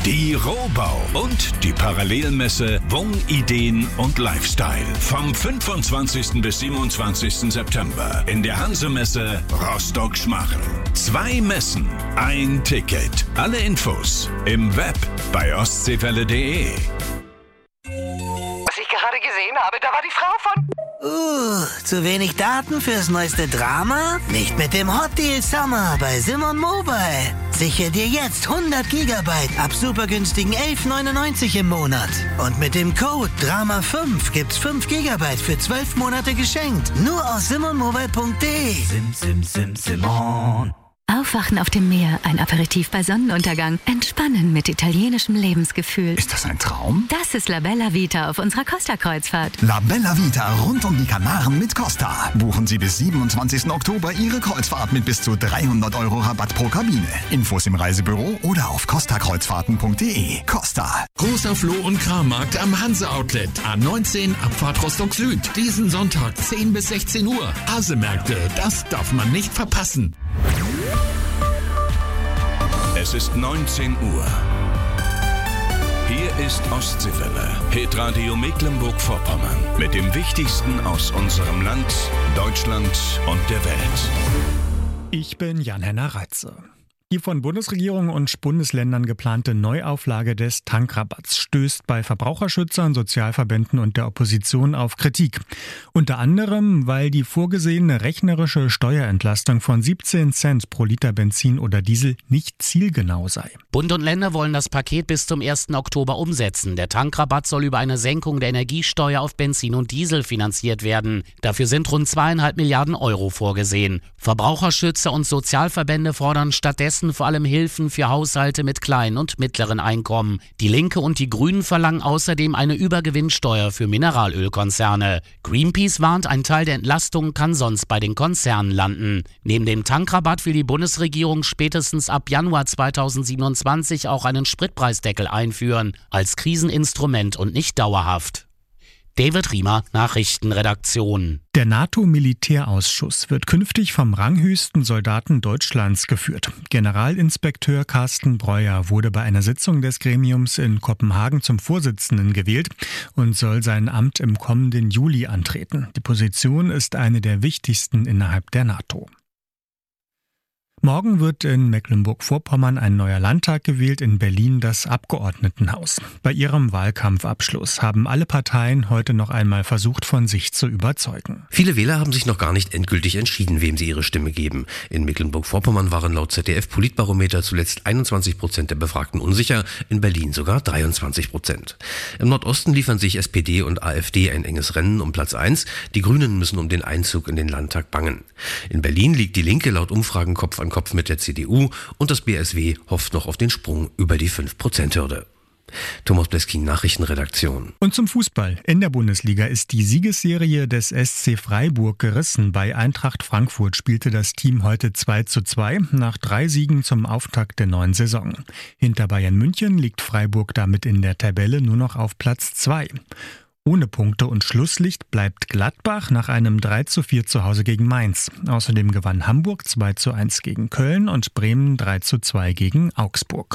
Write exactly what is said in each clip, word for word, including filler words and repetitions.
Die Rohbau und die Parallelmesse Wung, Ideen und Lifestyle. Vom fünfundzwanzigsten bis siebenundzwanzigsten September in der Hansemesse Rostock-Schmachel. Zwei Messen, ein Ticket. Alle Infos im Web bei ostseewelle punkt de. Was ich gerade gesehen habe, da war die Frau von... Uh, zu wenig Daten fürs neueste Drama? Nicht mit dem Hot Deal Summer bei Simon Mobile. Sichere dir jetzt hundert Gigabyte ab super günstigen elf neunundneunzig im Monat. Und mit dem Code Drama fünf gibt's fünf Gigabyte für zwölf Monate geschenkt. Nur aus simon mobile punkt de. Sim, sim, sim, Simon. Aufwachen auf dem Meer, ein Aperitif bei Sonnenuntergang, entspannen mit italienischem Lebensgefühl. Ist das ein Traum? Das ist La Bella Vita auf unserer Costa-Kreuzfahrt. La Bella Vita rund um die Kanaren mit Costa. Buchen Sie bis siebenundzwanzigsten Oktober Ihre Kreuzfahrt mit bis zu dreihundert Euro Rabatt pro Kabine. Infos im Reisebüro oder auf costa kreuzfahrten punkt de. Costa. Großer Floh- und Krammarkt am Hanse-Outlet. A neunzehn, Abfahrt Rostock Süd. Diesen Sonntag zehn bis sechzehn Uhr. Hase-Märkte, das darf man nicht verpassen. Es ist neunzehn Uhr. Hier ist Ostseewelle, Hitradio Mecklenburg-Vorpommern. Mit dem Wichtigsten aus unserem Land, Deutschland und der Welt. Ich bin Jan-Henner Reitze. Die von Bundesregierung und Bundesländern geplante Neuauflage des Tankrabatts stößt bei Verbraucherschützern, Sozialverbänden und der Opposition auf Kritik. Unter anderem, weil die vorgesehene rechnerische Steuerentlastung von siebzehn Cent pro Liter Benzin oder Diesel nicht zielgenau sei. Bund und Länder wollen das Paket bis zum ersten Oktober umsetzen. Der Tankrabatt soll über eine Senkung der Energiesteuer auf Benzin und Diesel finanziert werden. Dafür sind rund zweieinhalb Milliarden Euro vorgesehen. Verbraucherschützer und Sozialverbände fordern stattdessen vor allem Hilfen für Haushalte mit kleinen und mittleren Einkommen. Die Linke und die Grünen verlangen außerdem eine Übergewinnsteuer für Mineralölkonzerne. Greenpeace warnt, ein Teil der Entlastung kann sonst bei den Konzernen landen. Neben dem Tankrabatt will die Bundesregierung spätestens ab Januar zweitausendsiebenundzwanzig auch einen Spritpreisdeckel einführen, als Kriseninstrument und nicht dauerhaft. David Riemer, Nachrichtenredaktion. Der NATO-Militärausschuss wird künftig vom ranghöchsten Soldaten Deutschlands geführt. Generalinspekteur Carsten Breuer wurde bei einer Sitzung des Gremiums in Kopenhagen zum Vorsitzenden gewählt und soll sein Amt im kommenden Juli antreten. Die Position ist eine der wichtigsten innerhalb der NATO. Morgen wird in Mecklenburg-Vorpommern ein neuer Landtag gewählt, in Berlin das Abgeordnetenhaus. Bei ihrem Wahlkampfabschluss haben alle Parteien heute noch einmal versucht, von sich zu überzeugen. Viele Wähler haben sich noch gar nicht endgültig entschieden, wem sie ihre Stimme geben. In Mecklenburg-Vorpommern waren laut Z D F-Politbarometer zuletzt einundzwanzig Prozent der Befragten unsicher, in Berlin sogar dreiundzwanzig Prozent. Im Nordosten liefern sich S P D und AfD ein enges Rennen um Platz eins. Die Grünen müssen um den Einzug in den Landtag bangen. In Berlin liegt die Linke laut Umfragen Kopf an Kopf mit der C D U und das B S W hofft noch auf den Sprung über die fünf Prozent Hürde. Thomas Bleskin, Nachrichtenredaktion. Und zum Fußball. In der Bundesliga ist die Siegesserie des S C Freiburg gerissen. Bei Eintracht Frankfurt spielte das Team heute zwei zu zwei nach drei Siegen zum Auftakt der neuen Saison. Hinter Bayern München liegt Freiburg damit in der Tabelle nur noch auf Platz zwei. Ohne Punkte und Schlusslicht bleibt Gladbach nach einem drei zu vier zu Hause gegen Mainz. Außerdem gewann Hamburg zwei zu eins gegen Köln und Bremen drei zu zwei gegen Augsburg.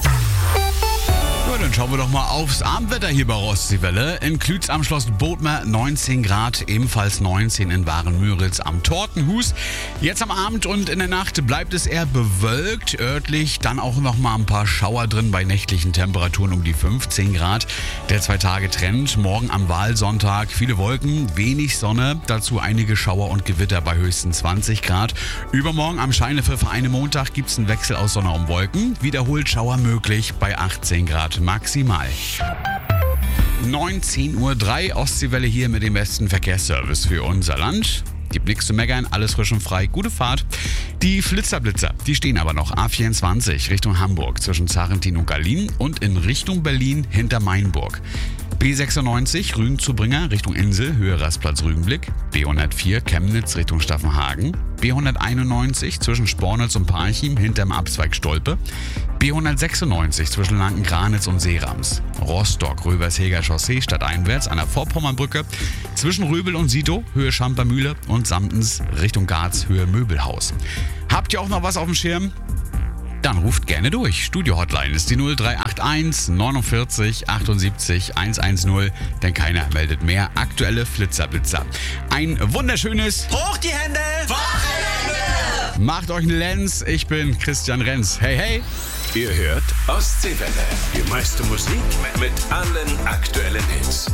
Ja, dann schauen wir doch mal aufs Abendwetter hier bei Ostseewelle. In Klütz am Schloss Bodmer neunzehn Grad, ebenfalls neunzehn in Waren-Müritz am Tortenhus. Jetzt am Abend und in der Nacht bleibt es eher bewölkt, örtlich dann auch noch mal ein paar Schauer drin bei nächtlichen Temperaturen um die fünfzehn Grad. Der Zwei-Tage-Trend, morgen am Wahlsonntag viele Wolken, wenig Sonne, dazu einige Schauer und Gewitter bei höchstens zwanzig Grad. Übermorgen am Scheinefpfiffer einen Montag gibt es einen Wechsel aus Sonne und Wolken, wiederholt Schauer möglich bei achtzehn Grad maximal. neunzehn Uhr drei, Ostseewelle hier mit dem besten Verkehrsservice für unser Land. Gibt nichts zu meckern, alles frisch und frei, gute Fahrt. Die Flitzerblitzer, die stehen aber noch A vierundzwanzig Richtung Hamburg zwischen Zarentin und Gallien und in Richtung Berlin hinter Mainburg. B sechsundneunzig Rügen-Zubringer Richtung Insel, Höhe Rastplatz Rügenblick. B hundertvier Chemnitz Richtung Staffenhagen. B hunderteinundneunzig zwischen Spornitz und Parchim hinterm Abzweig Stolpe. B hundertsechsundneunzig zwischen Lanken-Granitz und Seerams. Rostock Röversheger Chaussee stadteinwärts an der Vorpommernbrücke. Zwischen Röbel und Sito, Höhe Schampermühle und Samtens Richtung Garz, Höhe Möbelhaus. Habt ihr auch noch was auf dem Schirm? Dann ruft gerne durch. Studio-Hotline ist die null drei acht eins neunundvierzig achtundsiebzig hundertzehn, denn keiner meldet mehr aktuelle Flitzerblitzer. Ein wunderschönes Hoch die Hände! Wochenende! Macht euch eine Lenz, ich bin Christian Renz. Hey, hey! Ihr hört Ostseewelle. Die meiste Musik mit allen aktuellen Hits.